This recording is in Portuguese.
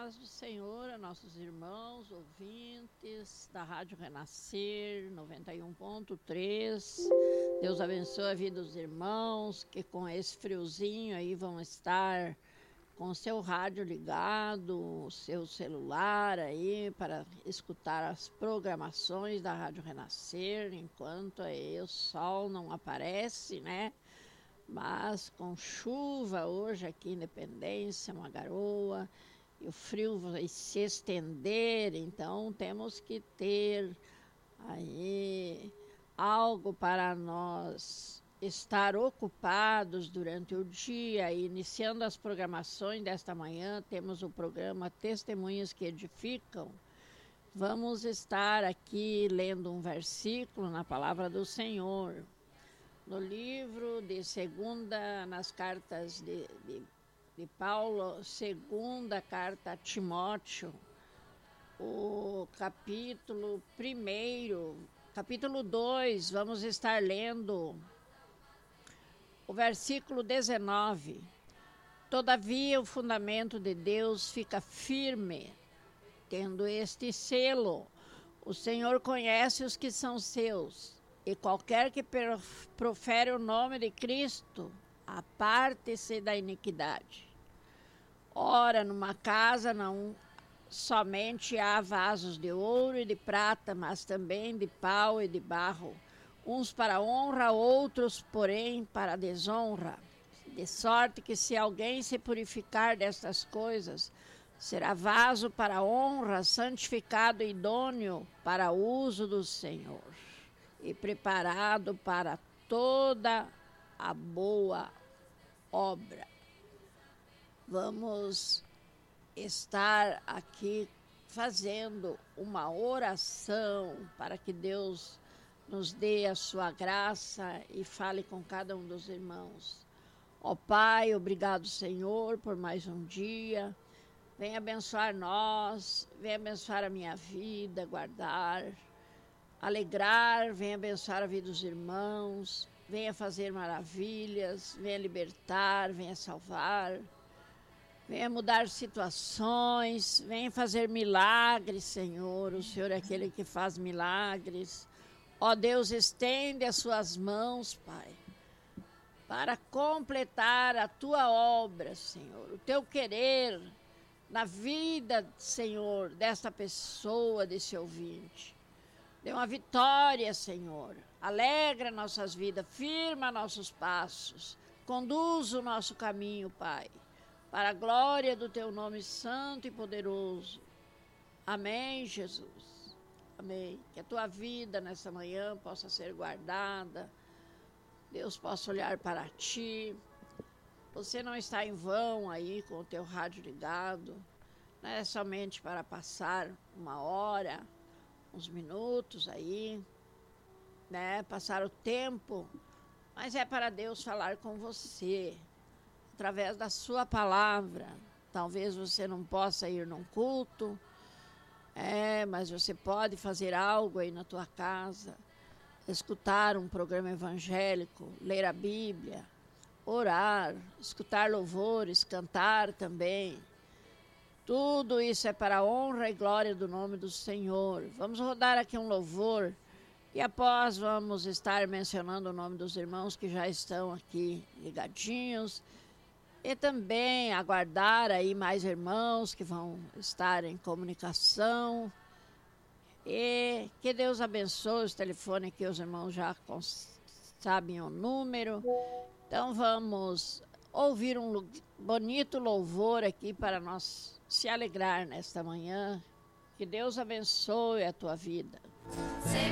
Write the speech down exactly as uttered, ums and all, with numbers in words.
paz do Senhor a nossos irmãos, ouvintes da Rádio Renascer noventa e um ponto três. Deus abençoe a vida dos irmãos que com esse friozinho aí vão estar com o seu rádio ligado, o seu celular aí para escutar as programações da Rádio Renascer enquanto aí o sol não aparece, né? Mas com chuva hoje aqui em Independência, uma garoa, e o frio vai se estender, então temos que ter aí algo para nós estar ocupados durante o dia. E iniciando as programações desta manhã, temos o programa Testemunhas que Edificam. Vamos estar aqui lendo um versículo na palavra do Senhor. No livro de segunda, nas cartas de, de, de Paulo, segunda carta a Timóteo, o capítulo primeiro, capítulo dois, vamos estar lendo o versículo dezenove. Todavia o fundamento de Deus fica firme, tendo este selo: o Senhor conhece os que são seus. E qualquer que profere o nome de Cristo, aparte-se da iniquidade. Ora, numa casa não somente há vasos de ouro e de prata, mas também de pau e de barro, uns para honra, outros, porém, para desonra. De sorte que se alguém se purificar destas coisas, será vaso para honra, santificado e idôneo para o uso do Senhor, e preparado para toda a boa obra. Vamos estar aqui fazendo uma oração para que Deus nos dê a sua graça e fale com cada um dos irmãos. Ó Pai, obrigado, Senhor, por mais um dia. Venha abençoar nós, venha abençoar a minha vida, guardar, alegrar, venha abençoar a vida dos irmãos, venha fazer maravilhas, venha libertar, venha salvar, venha mudar situações, venha fazer milagres, Senhor. O Senhor é aquele que faz milagres. Ó Deus, estende as suas mãos, Pai, para completar a tua obra, Senhor, o teu querer na vida, Senhor, desta pessoa, desse ouvinte. Dê uma vitória, Senhor. Alegra nossas vidas, firma nossos passos, conduz o nosso caminho, Pai, para a glória do teu nome santo e poderoso. Amém, Jesus. Amém. Que a tua vida nessa manhã possa ser guardada. Deus possa olhar para ti. Você não está em vão aí com o teu rádio ligado. Não é somente para passar uma hora, uns minutos aí, né? Passar o tempo, mas é para Deus falar com você, através da sua palavra. Talvez você não possa ir num culto, é, mas você pode fazer algo aí na tua casa, escutar um programa evangélico, ler a Bíblia, orar, escutar louvores, cantar também. Tudo isso é para a honra e glória do nome do Senhor. Vamos rodar aqui um louvor e após vamos estar mencionando o nome dos irmãos que já estão aqui ligadinhos e também aguardar aí mais irmãos que vão estar em comunicação. E que Deus abençoe os telefones que os irmãos já sabem o número. Então vamos ouvir um bonito louvor aqui para nós se alegrar nesta manhã. Que Deus abençoe a tua vida. Sim.